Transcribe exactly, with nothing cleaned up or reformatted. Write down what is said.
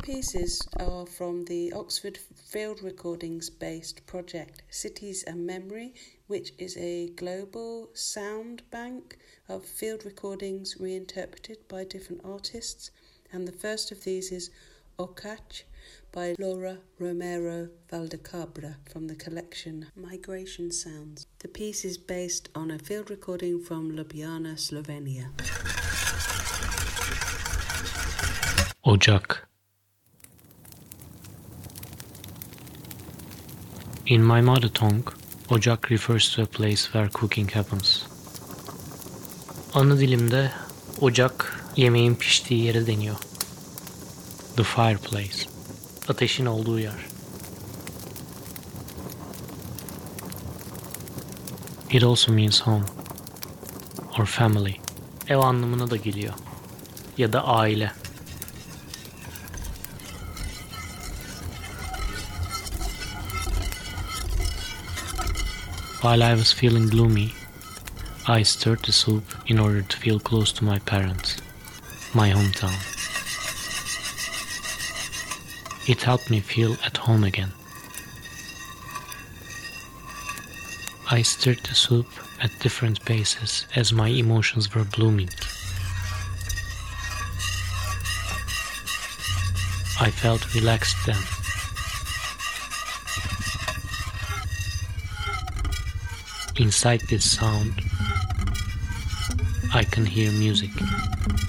pieces are from the Oxford Field Recordings-based project Cities and Memory, which is a global sound bank of field recordings reinterpreted by different artists. And the first of these is Ocach by Laura Romero Valdecabra from the collection Migration Sounds. The piece is based on a field recording from Ljubljana, Slovenia. Ocak. In my mother tongue, ocak refers to a place where cooking happens. Ana dilimde ocak yemeğin piştiği yere deniyor. The fireplace. Ateşin olduğu yer. It also means home or family. Ev anlamına da geliyor. Ya da aile. While I was feeling gloomy, I stirred the soup in order to feel close to my parents, my hometown. It helped me feel at home again. I stirred the soup at different paces as my emotions were blooming. I felt relaxed then. Inside this sound, I can hear music.